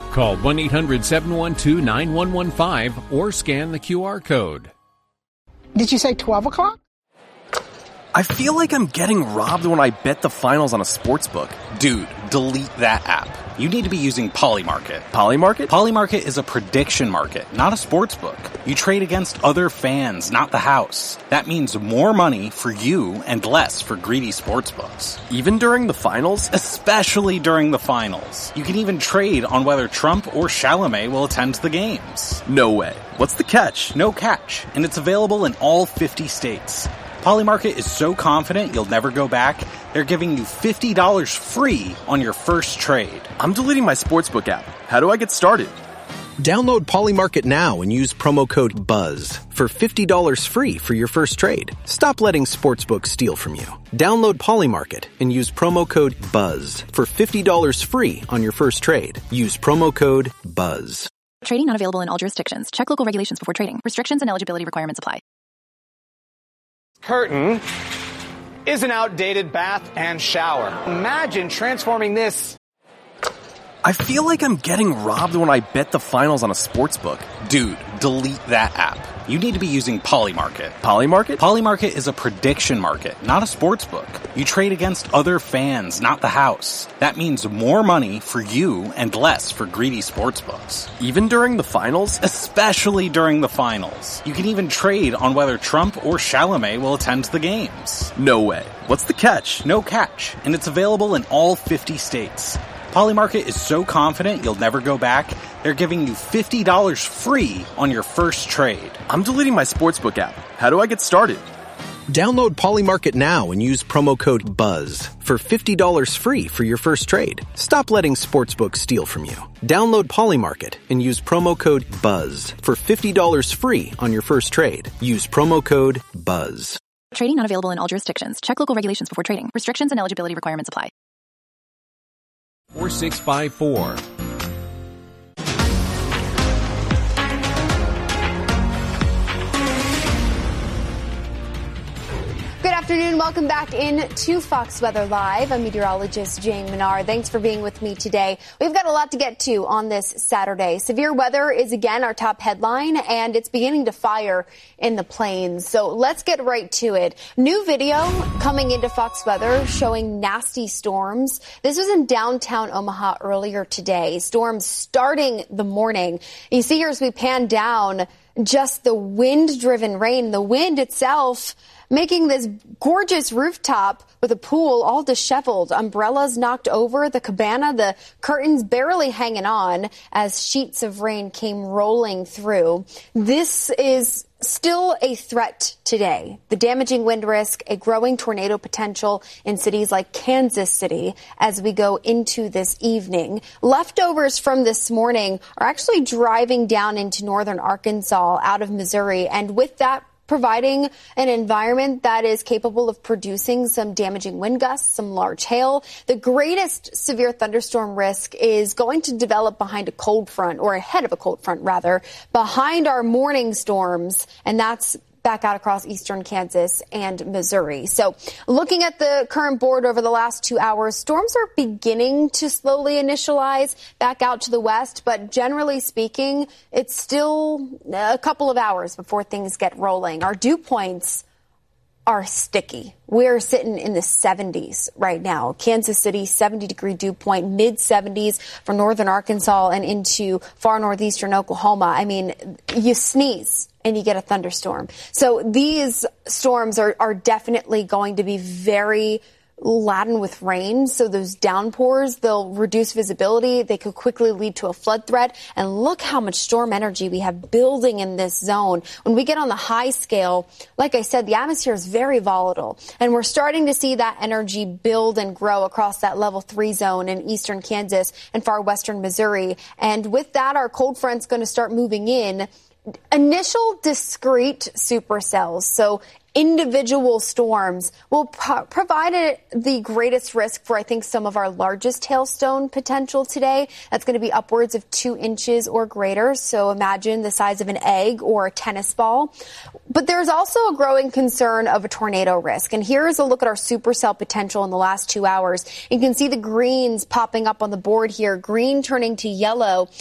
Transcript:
Call 1-800-712-9115 or scan the QR code. Did you say 12 o'clock? I feel like I'm getting robbed when I bet the finals on a sportsbook. Dude, delete that app. You need to be using Polymarket. Polymarket? Polymarket is a prediction market, not a sportsbook. You trade against other fans, not the house. That means more money for you and less for greedy sportsbooks. Even during the finals? Especially during the finals. You can even trade on whether Trump or Chalamet will attend the games. No way. What's the catch? No catch, and it's available in all 50 states. Polymarket is so confident you'll never go back, they're giving you $50 free on your first trade. I'm deleting my sportsbook app. How do I get started? Download Polymarket now and use promo code BUZZ for $50 free for your first trade. Stop letting sportsbooks steal from you. Download Polymarket and use promo code BUZZ for $50 free on your first trade. Use promo code BUZZ. Trading not available in all jurisdictions. Check local regulations before trading. Restrictions and eligibility requirements apply. Curtain is an outdated bath and shower. Imagine transforming this. I feel like I'm getting robbed when I bet the finals on a sportsbook. Dude, delete that app. You need to be using Polymarket. Polymarket? Polymarket is a prediction market, not a sportsbook. You trade against other fans, not the house. That means more money for you and less for greedy sportsbooks. Even during the finals? Especially during the finals. You can even trade on whether Trump or Chalamet will attend the games. No way. What's the catch? No catch, and it's available in all 50 states. Polymarket is so confident you'll never go back, they're giving you $50 free on your first trade. I'm deleting my sportsbook app. How do I get started? Download Polymarket now and use promo code BUZZ for $50 free for your first trade. Stop letting sportsbooks steal from you. Download Polymarket and use promo code BUZZ for $50 free on your first trade. Use promo code BUZZ. Trading not available in all jurisdictions. Check local regulations before trading. Restrictions and eligibility requirements apply. 4654. Good afternoon. Welcome back in to Fox Weather Live. I'm meteorologist Jane Menard. Thanks for being with me today. We've got a lot to get to on this Saturday. Severe weather is again our top headline, and it's beginning to fire in the plains. So let's get right to it. New video coming into Fox Weather showing nasty storms. This was in downtown Omaha earlier today. Storms starting the morning. You see here as we pan down just the wind-driven rain. The wind itself making this gorgeous rooftop with a pool all disheveled, umbrellas knocked over, the cabana, the curtains barely hanging on as sheets of rain came rolling through. This is still a threat today. The damaging wind risk, a growing tornado potential in cities like Kansas City as we go into this evening. Leftovers from this morning are actually driving down into northern Arkansas out of Missouri, and with that, providing an environment that is capable of producing some damaging wind gusts, some large hail. The greatest severe thunderstorm risk is going to develop behind a cold front, or ahead of a cold front, rather, behind our morning storms, and that's back out across eastern Kansas and Missouri. So looking at the current board over the last 2 hours, storms are beginning to slowly initialize back out to the west, but generally speaking, it's still a couple of hours before things get rolling. Our dew points are sticky. We're sitting in the 70s right now. Kansas City, 70-degree dew point, mid-70s for northern Arkansas and into far northeastern Oklahoma. I mean, you sneeze and you get a thunderstorm. So these storms are definitely going to be very laden with rain. So those downpours, they'll reduce visibility. They could quickly lead to a flood threat. And look how much storm energy we have building in this zone. When we get on the high scale, like I said, the atmosphere is very volatile. And we're starting to see that energy build and grow across that level 3 zone in eastern Kansas and far western Missouri. And with that, our cold front's going to start moving in. Initial discrete supercells, so individual storms, will provide the greatest risk for, I think, some of our largest hailstone potential today. That's going to be upwards of 2 inches or greater. So imagine the size of an egg or a tennis ball. But there's also a growing concern of a tornado risk. And here's a look at our supercell potential in the last 2 hours. You can see the greens popping up on the board here, green turning to yellow